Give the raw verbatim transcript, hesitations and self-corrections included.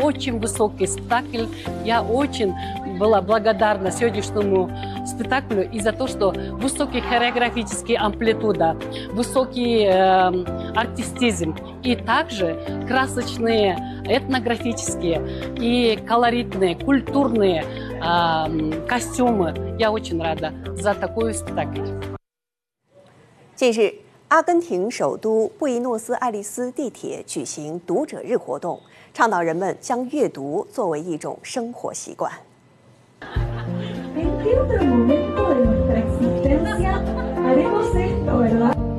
очень высокий спектакль. Я очень была благодарна сегодняшнему спектаклю и за то, что высокий хореографический амплитуда, высокий э, артистизм и также красочные, этнографические и колоритные, культурные э, костюмы. Я очень рада за такой спектакль. 近日，阿根廷首都布宜诺斯艾利斯地铁举行读者日活动，倡导人们将阅读作为一种生活习惯。 ¿En qué otro momento de nuestra existencia haremos esto, verdad?